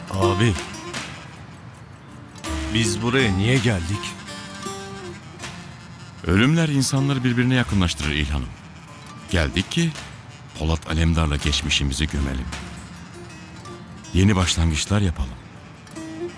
Abi, biz buraya niye geldik? Ölümler insanları birbirine yakınlaştırır İlhan'ım. Geldik ki Polat Alemdar'la geçmişimizi gömelim. Yeni başlangıçlar yapalım.